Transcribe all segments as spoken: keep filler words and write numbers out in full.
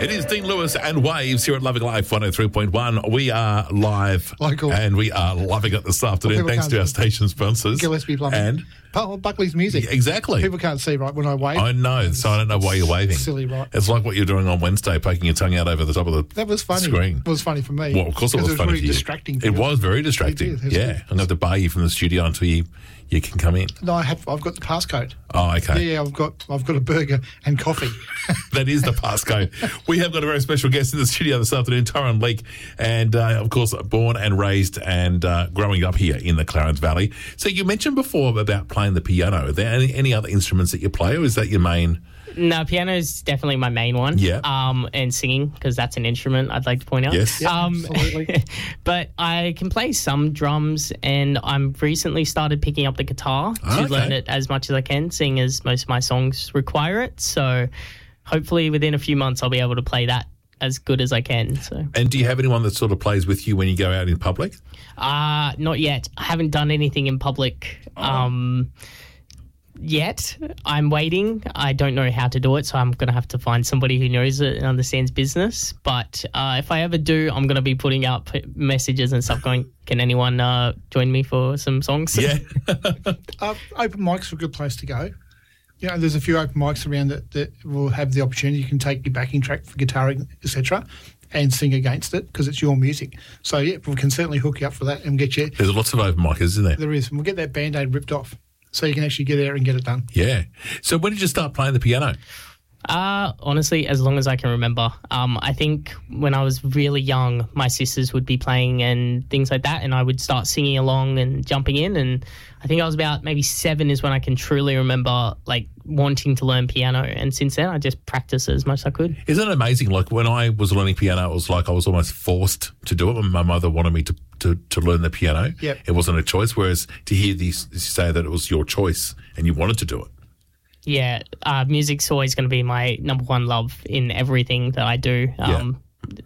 It is Dean Lewis and Waves here at Loving Life one oh three point one. We are live. Local. And we are loving it this afternoon. Well, thanks to our see. station sponsors. Gillespie Plumbing. And? Oh, Buckley's Music. Exactly. People can't see, right, when I wave. I know, so I don't know why you're waving. Silly, right? It's like what you're doing on Wednesday, poking your tongue out over the top of the That was funny. screen. It was funny for me. Well, of course it was, Because funny really for you. distracting. for It you. was very distracting. It did. It was Yeah. good. I'm going to have to bar you from the studio until you, you can come in. No, I have. I've got the passcode. Oh, okay. Yeah, yeah, I've got. I've got a burger and coffee. That is the passcode. We have got a very special guest in the studio this afternoon, Torrin Leake, and uh, of course, born and raised and uh, growing up here in the Clarence Valley. So you mentioned before about playing the piano. Are there any, any other instruments that you play, or is that your main? No, piano is definitely my main one. Yeah. Um, and singing, because that's an instrument, I'd like to point out. Yes. Yeah, Um, absolutely. but I can play some drums, and I'm recently started picking up the guitar to Oh, okay. learn it as much as I can, seeing as most of my songs require it. So hopefully within a few months I'll be able to play that as good as I can. So, And do you have anyone that sort of plays with you when you go out in public? uh, not yet. I haven't done anything in public. Oh. Um, Yet. I'm waiting. I don't know how to do it, so I'm going to have to find somebody who knows it and understands business. But uh, if I ever do, I'm going to be putting out p- messages and stuff going, can anyone uh, join me for some songs? Yeah. uh, open mics are a good place to go. You know, there's a few open mics around that, that will have the opportunity. You can take your backing track for guitar, et cetera, and sing against it because it's your music. So, yeah, we can certainly hook you up for that and get you. There's lots of open mics, isn't there? There is. And we'll get that Band-Aid ripped off so you can actually get there and get it done. Yeah. So when did you start playing the piano? Uh, honestly, as long as I can remember. Um, I think when I was really young, my sisters would be playing and things like that, and I would start singing along and jumping in. And I think I was about maybe seven is when I can truly remember like wanting to learn piano. And since then, I just practiced as much as I could. Isn't it amazing? Like when I was learning piano, it was like I was almost forced to do it. When my mother wanted me to, to, to learn the piano. Yep. It wasn't a choice. Whereas to hear these say that it was your choice and you wanted to do it. Yeah, uh, music's always going to be my number one love in everything that I do. Um,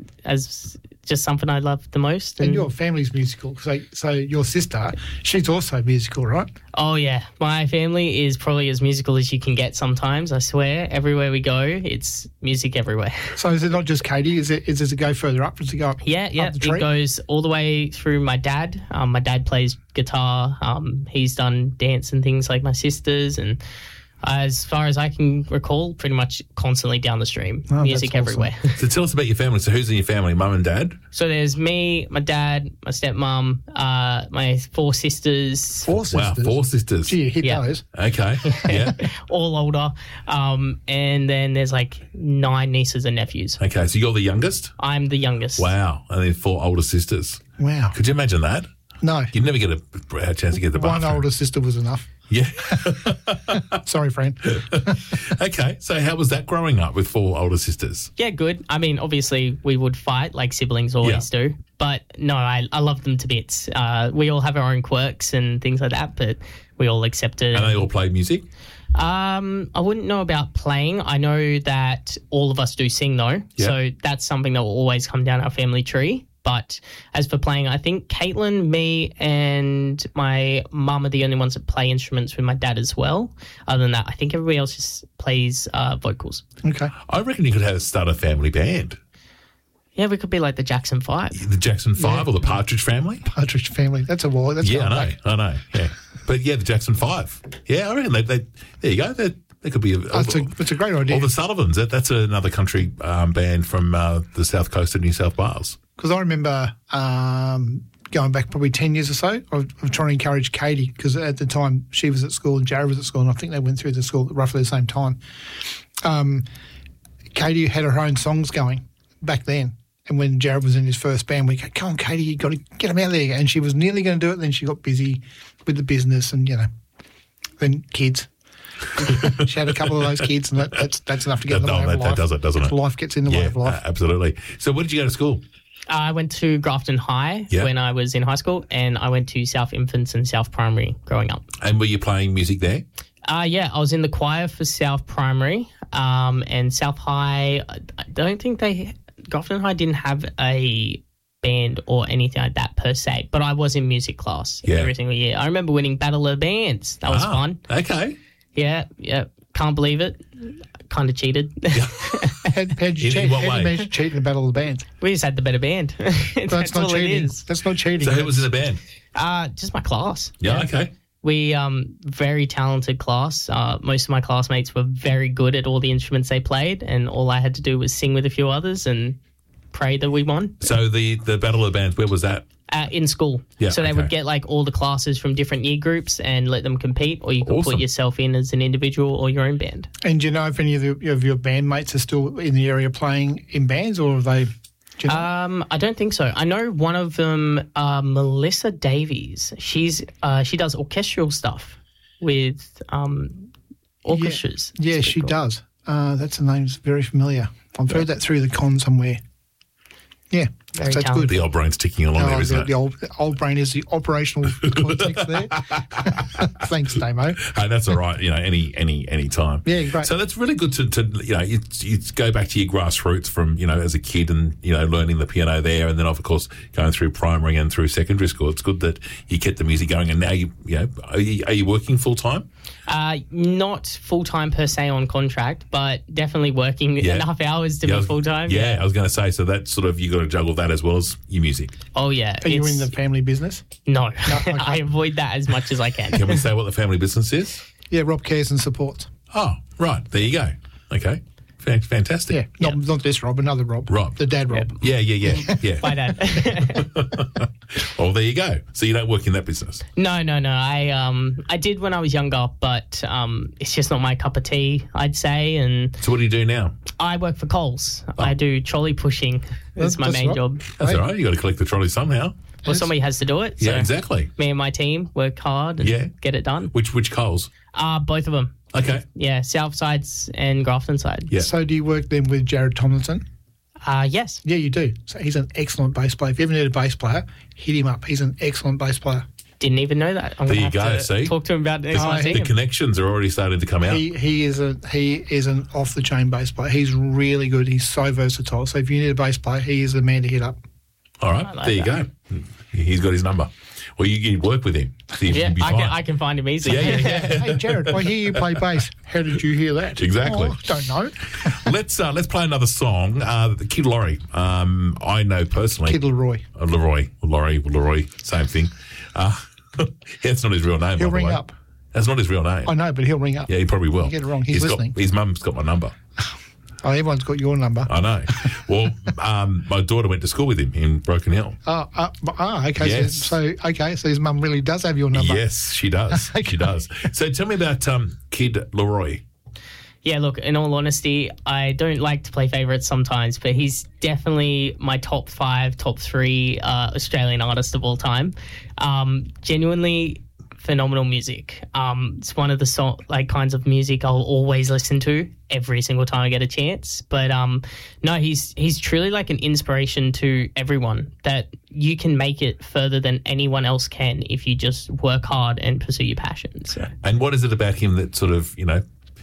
as just something I love the most. And your family's musical. So, so your sister, she's also musical, right? Oh, yeah. My family is probably as musical as you can get sometimes, I swear. Everywhere we go, it's music everywhere. So is it not just Katie? Is it, is, does it go further up? Does it go up, Yeah, yeah. up the It tree? goes all the way through my dad. Um, my dad plays guitar. Um, he's done dance and things like my sisters. And as far as I can recall, pretty much constantly down the stream. Oh, music that's awesome. everywhere. So tell us about your family. So who's in your family? Mum and dad? So there's me, my dad, my stepmom, uh, my four sisters. Four sisters. Wow, four sisters. Gee, you hit Yeah. those. Okay. Yeah. all older. Um, and then there's like nine nieces and nephews. Okay. So you're the youngest? I'm the youngest. Wow. And then four older sisters. Wow. Could you imagine that? No. You'd never get a, a chance to get the One bathroom. older sister was enough. Yeah. Sorry, friend. Okay. So how was that growing up with four older sisters? Yeah, good. I mean, obviously we would fight like siblings always do. But no, I, I love them to bits. Uh, we all have our own quirks and things like that, but we all accept it. And they all played music? Um, I wouldn't know about playing. I know that all of us do sing though. Yeah. So that's something that will always come down our family tree. But as for playing, I think Caitlin, me, and my mum are the only ones that play instruments with my dad as well. Other than that, I think everybody else just plays uh, vocals. Okay. I reckon you could have start a family band. Yeah, we could be like the Jackson Five. The Jackson Five or the Partridge Family? Partridge Family. That's a wall. That's Yeah, I going know. back. I know. Yeah. But yeah, the Jackson Five. Yeah, I reckon they, they there you go. They, they could be a, Oh, it's, a, it's a great idea. or the Sullivans. That, that's another country um, band from uh, the south coast of New South Wales. Because I remember um, going back probably ten years or so of, of trying to encourage Katie, because at the time she was at school and Jared was at school, and I think they went through the school at roughly the same time. Um, Katie had her own songs going back then. And when Jared was in his first band, we go, come on, Katie, you got to get him out there. And she was nearly going to do it. Then she got busy with the business and, you know, then kids. She had a couple of those kids, and that, that's that's enough to get in the No, way that- of that life. does it, doesn't it? Life gets in the way Yeah, of life. uh, absolutely. So where did you go to school? I went to Grafton High Yeah. when I was in high school, and I went to South Infants and South Primary growing up. And were you playing music there? Uh, yeah, I was in the choir for South Primary, um, and South High, I I don't think they, Grafton High didn't have a band or anything like that per se, but I was in music class Yeah. every single year. I remember winning Battle of the Bands. That was Ah, fun. Okay. Yeah, yeah. Can't believe it. Kind of cheated. how, how'd you In- cheat? in what How way? did you manage to cheat in the Battle of the Bands? We just had the better band. That's, That's not all it cheating. is. That's not cheating. So who was in the band? Uh, just my class. Yeah, okay. We um very talented class. Uh, most of my classmates were very good at all the instruments they played, and all I had to do was sing with a few others and pray that we won. So the, the Battle of the Bands, where was that? Uh, in school. Yeah, so they okay. would get like all the classes from different year groups and let them compete, or you could Awesome. put yourself in as an individual or your own band. And do you know if any of, the, of your bandmates are still in the area playing in bands, or are they? Do you know? Um, I don't think so. I know one of them, uh, Melissa Davies. She's uh, she does orchestral stuff with um, orchestras. yeah, That's she pretty cool. does. Uh, that's a name's very familiar. I've heard that through the con somewhere. Yeah, Very that's talented. good. The old brain's ticking along Oh, there, isn't the, it? the old old brain is the operational context there. Thanks, Damo. Hey, that's all right. You know, any any any time. Yeah, great. So that's really good to, to you know, you, you go back to your grassroots from, you know, as a kid and, you know, learning the piano there, and then of course going through primary and through secondary school. It's good that you kept the music going, and now you, you know, are you, are you working full time? Uh, not full time per se on contract, but definitely working Yeah. enough hours to Yeah, I be was- full time. Yeah, I was going to say, so that's sort of, you got to juggle that as well as your music. Oh yeah. Are you it's- in the family business? No, okay. I avoid that as much as I can. Can we say what the family business is? Yeah, Rob cares and supports. Oh, right. There you go. Okay. Fan- Fantastic. Yeah, not, not this Rob, another Rob. Rob. The dad Rob. Yeah, yeah, yeah, yeah. By that. Well, there you go. So you don't work in that business. No, no, no. I um I did when I was younger, but um it's just not my cup of tea, I'd say. And So what do you do now? I work for Coles. I do trolley pushing. That's my That's main right. job. That's Hey. all right. You got to collect the trolley somehow. Well, somebody has to do it. So Yeah, exactly. me and my team work hard and Yeah. get it done. Which which Coles? Uh both of them. Okay. Yeah, South Sides and Grafton side. Yeah. So do you work then with Jared Tomlinson? Uh yes. Yeah, you do. So he's an excellent bass player. If you ever need a bass player, hit him up. He's an excellent bass player. Didn't even know that. I'm There gonna you have go, to see? talk to him about it next time I see The him. connections are already starting to come out. He he is a he is an off the chain bass player. He's really good. He's so versatile. So if you need a bass player, he is the man to hit up. All right. I like there you that. go. He's got his number. Well, you can work with him. See if you Yeah, can be I fine. can, I can find him easily. Yeah, yeah, yeah. Hey Jared, I hear you play bass. How did you hear that? Exactly. Oh, I don't know. let's uh, let's play another song. Uh, the Kid Laurie. Um, I know personally. Kid Leroy. Uh, Leroy, Laurie, Leroy, same thing. Uh, that's not his real name. He'll by the ring way. up. That's not his real name. I know, but he'll ring up. Yeah, he probably will. You get it wrong. He's got- listening. his mum's got my number. Oh, everyone's got your number. I know. Well, um, my daughter went to school with him in Broken Hill. Oh, uh, ah, okay. Yes. So, so, okay, so his mum really does have your number. Yes, she does. She does. So tell me about um, Kid Leroy. Yeah, look, in all honesty, I don't like to play favourites sometimes, but he's definitely my top five, top three uh, Australian artist of all time. Um, genuinely phenomenal music. Um, it's one of the so- like kinds of music I'll always listen to every single time I get a chance. But um, no, he's he's truly like an inspiration to everyone, that you can make it further than anyone else can if you just work hard and pursue your passion. So. And what is it about him that sort of, you know,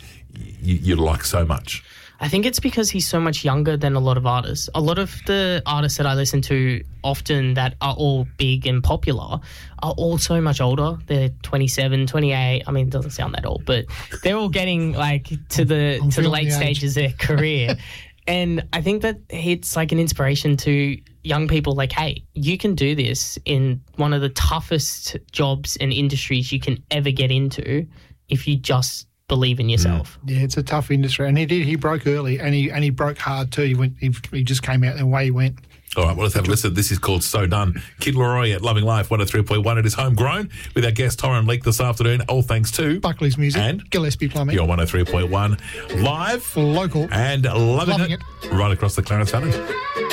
you, you like so much? I think it's because he's so much younger than a lot of artists. A lot of the artists that I listen to often that are all big and popular are all so much older. They're twenty-seven, twenty-eight. I mean, it doesn't sound that old, but they're all getting like to the I'm to the feeling late the age. stages of their career. And I think that it's like an inspiration to young people like, hey, you can do this in one of the toughest jobs and industries you can ever get into if you just believe in yourself. Yeah, it's a tough industry, and he did. He broke early, and he and he broke hard too. He went. He, he just came out and away he went. All right, well, let's have a listen. This is called So Done. Kid Leroy at Loving Life one oh three point one. It is homegrown with our guest, Torrin Leake, this afternoon. All thanks to Buckley's Music And? Gillespie Plumbing. You're one oh three point one live Local. and loving, Loving it right across the Clarence Valley.